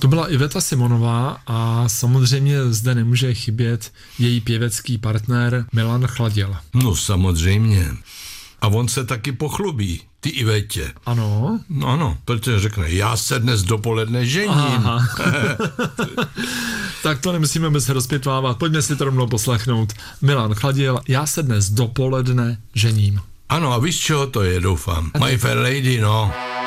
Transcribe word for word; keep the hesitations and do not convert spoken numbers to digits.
byla Iveta Simonová a samozřejmě zde nemůže chybět její pěvecký partner Milan Chladil. No samozřejmě. A on se taky pochlubí, ty Ivetě. Ano. No ano, protože řekne, já se dnes dopoledne žením. Tak to nemusíme bez rozpětvávat, pojďme si to rovnou poslechnout. Milan Chladil, já se dnes dopoledne žením. Ano, a víš, čeho to je, doufám? My Fair Lady, no.